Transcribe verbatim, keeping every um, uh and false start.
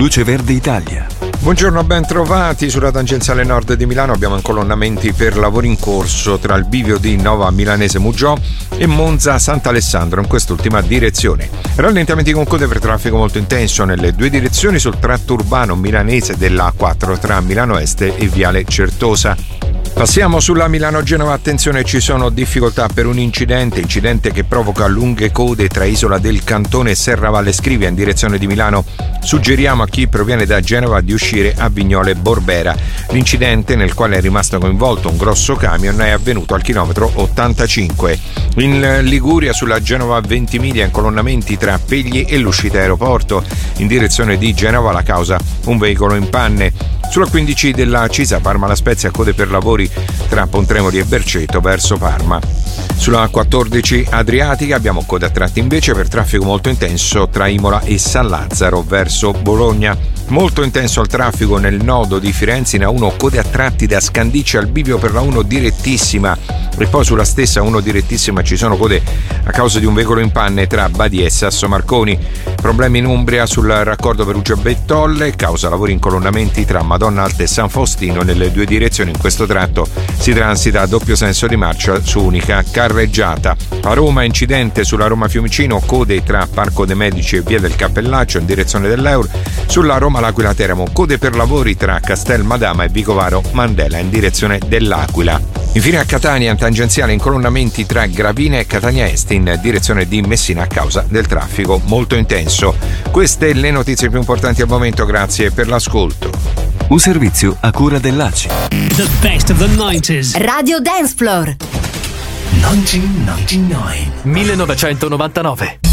Luce Verde Italia. Buongiorno, ben trovati. Sulla tangenziale nord di Milano abbiamo incolonnamenti per lavori in corso tra il bivio di Nova Milanese Muggiò e Monza Sant'Alessandro in quest'ultima direzione. Rallentamenti con code per traffico molto intenso nelle due direzioni sul tratto urbano milanese dell'A quattro tra Milano Est e Viale Certosa. Passiamo sulla Milano-Genova, attenzione, ci sono difficoltà per un incidente, incidente che provoca lunghe code tra Isola del Cantone e Serravalle Scrivia in direzione di Milano. Suggeriamo a chi proviene da Genova di uscire a Vignole Borbera. L'incidente, nel quale è rimasto coinvolto un grosso camion, è avvenuto al chilometro ottantacinque. In Liguria, sulla Genova Ventimiglia, incolonnamenti tra Pegli e l'uscita aeroporto. In direzione di Genova la causa un veicolo in panne. Sulla quindici della Cisa, Parma La Spezia, code per lavori tra Pontremoli e Berceto verso Parma. Sulla quattordici Adriatica abbiamo code a tratti invece per traffico molto intenso tra Imola e San Lazzaro verso Bologna. Molto intenso il traffico nel nodo di Firenze in A uno, code a tratti da Scandicci al bivio per la uno direttissima, e poi sulla stessa uno direttissima ci sono code a causa di un veicolo in panne tra Badia e Sasso Marconi. Problemi in Umbria sul raccordo Perugia-Bettolle, causa lavori in colonnamenti tra Madonna Alta e San Faustino nelle due direzioni. In questo tratto si transita a doppio senso di marcia su unica carreggiata. A Roma, incidente sulla Roma Fiumicino, code tra Parco dei Medici e Via del Cappellaccio in direzione dell'Eur. Sulla Roma L'Aquila Teramo, code per lavori tra Castel Madama e Vicovaro Mandela in direzione dell'Aquila. Infine a Catania, in tangenziale, incolonnamenti tra Gravina e Catania Est in direzione di Messina a causa del traffico molto intenso. Queste le notizie più importanti al momento, grazie per l'ascolto. Un servizio a cura dell'A C I. The best of the nineties. Radio Dance Floor. millenovecentonovantanove.